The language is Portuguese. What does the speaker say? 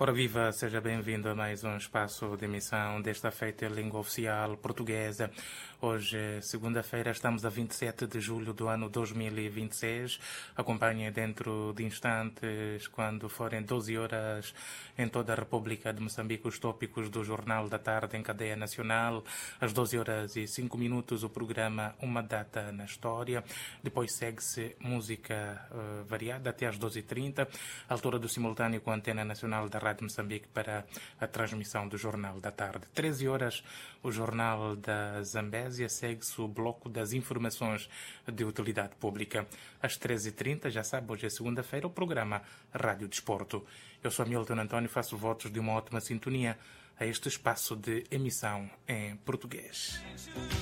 Ora viva, seja bem-vindo a mais um espaço de emissão desta feita em língua oficial portuguesa. Hoje, segunda-feira, estamos a 27 de julho do ano 2026. Acompanhe dentro de instantes, quando forem 12 horas em toda a República de Moçambique, os tópicos do Jornal da Tarde em cadeia nacional. Às 12 horas e 5 minutos, o programa Uma Data na História. Depois segue-se música variada até às 12h30, altura do simultâneo com a Antena Nacional da Rádio Moçambique para a transmissão do Jornal da Tarde. 13 horas, o Jornal da Zambésia, segue-se o bloco das informações de utilidade pública. Às 13h30, já sabe, hoje é segunda-feira, o programa Rádio Desporto. Eu sou Milton António e faço votos de uma ótima sintonia a este espaço de emissão em português.